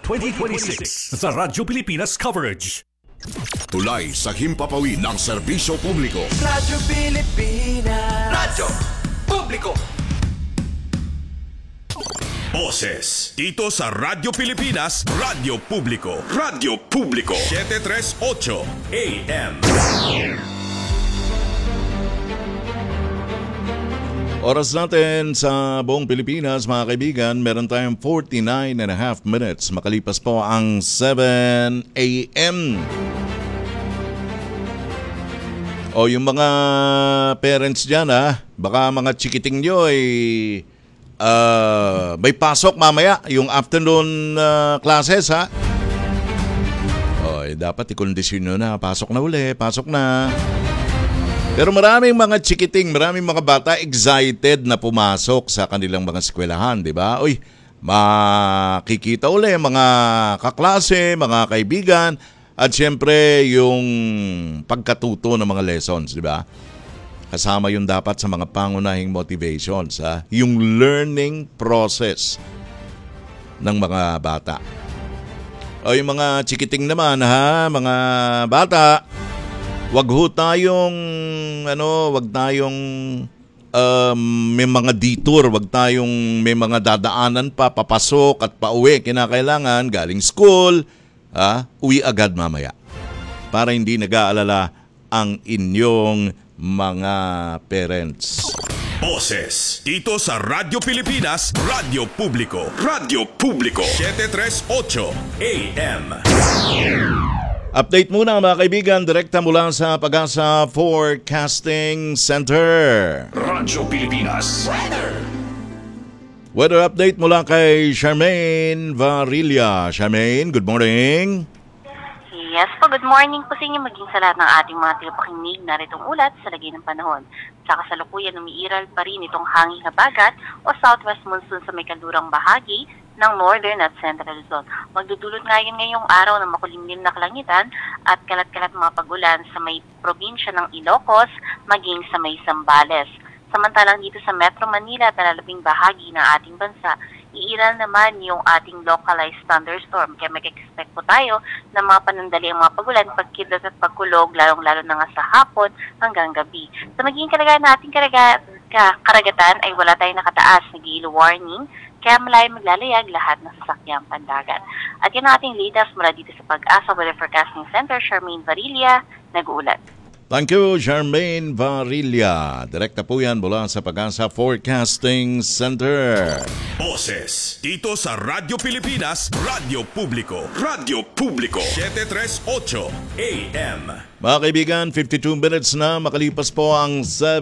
2026 sa Radyo Pilipinas coverage. Tulay sa himpapawid ng serbisyo publiko. Radyo Pilipinas. Radyo Publiko. Boses dito sa Radyo Pilipinas, Radyo Publiko. Radyo Publiko 738 AM. Oras natin sa buong Pilipinas, mga kaibigan, meron tayong 49 and a half minutes. Makalipas po ang 7 a.m. O yung mga parents dyan, baka mga chikiting nyo ay may pasok mamaya, yung afternoon classes, O, dapat ikondisyon nyo na, pasok na uli, pasok na. Pero maraming mga chikiting, maraming mga bata excited na pumasok sa kanilang mga eskwelahan, di ba? Uy, makikita uli mga kaklase, mga kaibigan, at syempre yung pagkatuto ng mga lessons, di ba? Kasama yun dapat sa mga pangunahing motivations, yung learning process ng mga bata. O yung mga chikiting naman, mga bata, wag tayong may mga detour, wag tayong may mga dadaanan pa, papasok at pauwi. Kinakailangan galing school, uwi agad mamaya. Para hindi nag-aalala ang inyong mga parents. Boses dito sa Radyo Pilipinas, Radyo Publiko. Radyo Publiko 738 AM. Update muna mga kaibigan, direkta mula sa Pag-asa Forecasting Center. Radyo Pilipinas Weather update mula kay Charmaine Varilla. Charmaine, good morning. Yes po, good morning po sa inyo maging sa lahat ng ating mga tagapakinig na ritong ulat sa lagay ng panahon. Sa kasalukuyan, umiiral pa rin itong hanging habagat o southwest monsoon sa may kaldurang bahagi ng northern at central Luzon. Magdudulot ngayon ngayong araw ng makulimlim na kalangitan at kalat-kalat mga pagulan sa may probinsya ng Ilocos maging sa may Zambales. Samantalang dito sa Metro Manila at nalalabing bahagi ng ating bansa, iiral naman yung ating localized thunderstorm. Kaya mag-expect po tayo ng mga panandali ang mga pagulan, pagkidlat at pagkulog, lalong-lalo na nga sa hapon hanggang gabi. Sa magiging kalagayan nating karagatan ay wala tayong nakataas na gale warning, kaya malaya maglalayag lahat ng sasakyang pandagat. At yan ang ating latest mula dito sa Pag-asa Weather Forecasting Center, Charmaine Varilla, nag-uulat. Thank you, Charmaine Varilla. Direkta po yan mula sa Pag-asa Forecasting Center. Boses dito sa Radyo Pilipinas, Radyo Publiko. Radyo Publiko 738 AM. Mga kaibigan, 52 minutes na makalipas po ang 7